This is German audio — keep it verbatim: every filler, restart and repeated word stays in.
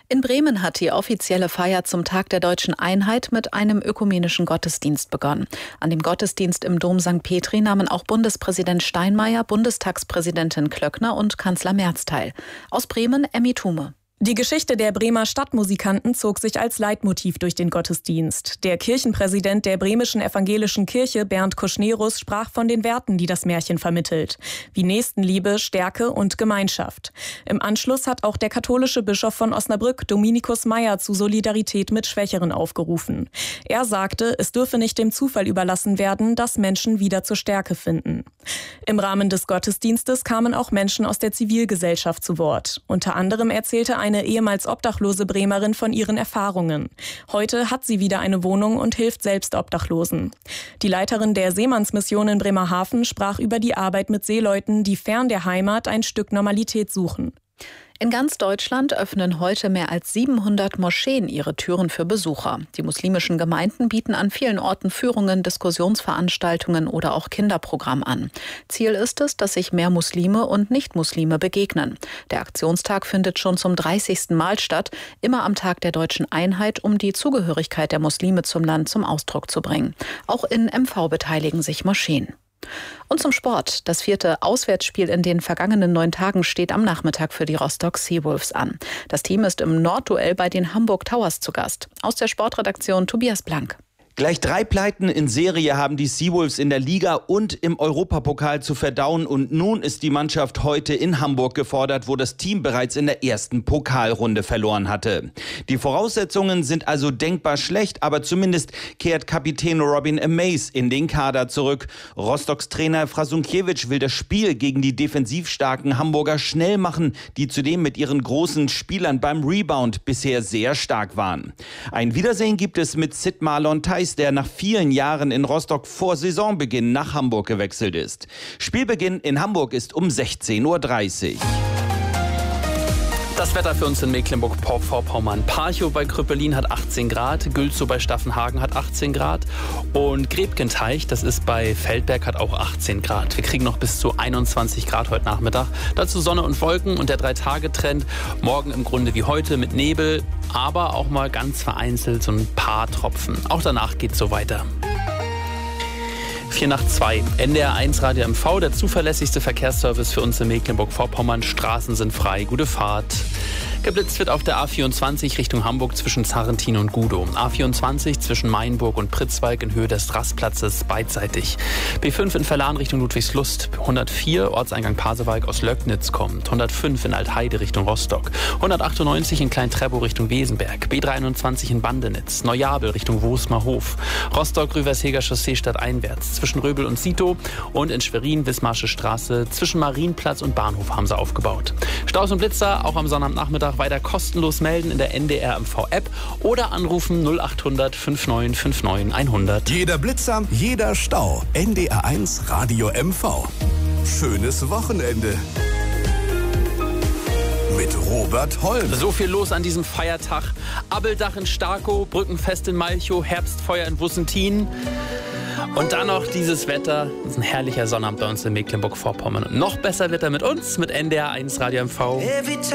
In Bremen hat die offizielle Feier zum Tag der Deutschen Einheit mit einem ökumenischen Gottesdienst begonnen. An dem Gottesdienst im Dom Sankt Petri nahmen auch Bundespräsident Steinmeier, Bundestagspräsidentin Klöckner und Kanzler Merz teil. Aus Bremen, Emmy Thume. Die Geschichte der Bremer Stadtmusikanten zog sich als Leitmotiv durch den Gottesdienst. Der Kirchenpräsident der Bremischen Evangelischen Kirche, Bernd Kuschnerus, sprach von den Werten, die das Märchen vermittelt, wie Nächstenliebe, Stärke und Gemeinschaft. Im Anschluss hat auch der katholische Bischof von Osnabrück, Dominikus Meyer, zu Solidarität mit Schwächeren aufgerufen. Er sagte, es dürfe nicht dem Zufall überlassen werden, dass Menschen wieder zur Stärke finden. Im Rahmen des Gottesdienstes kamen auch Menschen aus der Zivilgesellschaft zu Wort. Unter anderem erzählte eine ehemals obdachlose Bremerin von ihren Erfahrungen. Heute hat sie wieder eine Wohnung und hilft selbst Obdachlosen. Die Leiterin der Seemannsmission in Bremerhaven sprach über die Arbeit mit Seeleuten, die fern der Heimat ein Stück Normalität suchen. In ganz Deutschland öffnen heute mehr als siebenhundert Moscheen ihre Türen für Besucher. Die muslimischen Gemeinden bieten an vielen Orten Führungen, Diskussionsveranstaltungen oder auch Kinderprogramm an. Ziel ist es, dass sich mehr Muslime und Nicht-Muslime begegnen. Der Aktionstag findet schon zum dreißigsten Mal statt, immer am Tag der Deutschen Einheit, um die Zugehörigkeit der Muslime zum Land zum Ausdruck zu bringen. Auch in M V beteiligen sich Moscheen. Und zum Sport. Das vierte Auswärtsspiel in den vergangenen neun Tagen steht am Nachmittag für die Rostock Seawolves an. Das Team ist im Nordduell bei den Hamburg Towers zu Gast. Aus der Sportredaktion Tobias Blank. Gleich drei Pleiten in Serie haben die Seawolves in der Liga und im Europapokal zu verdauen. Und nun ist die Mannschaft heute in Hamburg gefordert, wo das Team bereits in der ersten Pokalrunde verloren hatte. Die Voraussetzungen sind also denkbar schlecht, aber zumindest kehrt Kapitän Robin Amaze in den Kader zurück. Rostocks Trainer Frasunkiewicz will das Spiel gegen die defensiv starken Hamburger schnell machen, die zudem mit ihren großen Spielern beim Rebound bisher sehr stark waren. Ein Wiedersehen gibt es mit Sid Marlon Theis, der nach vielen Jahren in Rostock vor Saisonbeginn nach Hamburg gewechselt ist. Spielbeginn in Hamburg ist um sechzehn Uhr dreißig. Das Wetter für uns in Mecklenburg-Vorpommern. Parchow bei Krüppelin hat achtzehn Grad, Gülzow bei Staffenhagen hat achtzehn Grad und Grebkenteich, das ist bei Feldberg, hat auch achtzehn Grad. Wir kriegen noch bis zu einundzwanzig Grad heute Nachmittag. Dazu Sonne und Wolken und der Drei-Tage-Trend. Morgen im Grunde wie heute mit Nebel, aber auch mal ganz vereinzelt so ein paar Tropfen. Auch danach geht's so weiter. vier nach zwei. N D R eins Radio M V, der zuverlässigste Verkehrsservice für uns in Mecklenburg-Vorpommern. Straßen sind frei. Gute Fahrt. Geblitzt wird auf der A vierundzwanzig Richtung Hamburg zwischen Sarrentin und Gudow. A vierundzwanzig zwischen Mainburg und Pritzwalk in Höhe des Rastplatzes beidseitig. B fünf in Verlan Richtung Ludwigslust. hundertvier Ortseingang Pasewalk aus Löcknitz kommt. hundertfünf in Altheide Richtung Rostock. hundertachtundneunzig in Klein-Treppow Richtung Wesenberg. B dreiundzwanzig in Bandenitz. Neujabel Richtung Wosmerhof. Rostock-Rüversheger Chaussee stadteinwärts. Zwischen Röbel und Sito. Und in Schwerin Wismarsche Straße zwischen Marienplatz und Bahnhof haben sie aufgebaut. Staus und Blitzer auch am Sonnabendnachmittag weiter kostenlos melden in der N D R M V-App oder anrufen null achthundert neunundfünfzig neunundfünfzig hundert. Jeder Blitzer, jeder Stau. N D R eins Radio M V. Schönes Wochenende. Mit Robert Holm. So viel los an diesem Feiertag. Abbeldach in Starkow, Brückenfest in Malchow, Herbstfeuer in Wussentin. Und dann noch dieses Wetter. Das ist ein herrlicher Sonnabend bei uns in Mecklenburg-Vorpommern. Und noch besser wird er mit uns, mit N D R eins Radio M V.